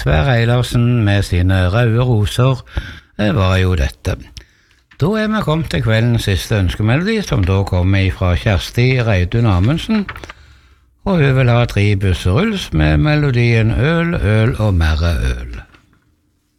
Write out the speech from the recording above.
Sverre Eilertsen med sine røde roser var jo dette. Da vi kommet til kveldens siste ønskemelodi, som da kommer fra Kjersti Reidun Amundsen, og hun vil ha 3 busseruls med melodien Øl, øl og merre øl.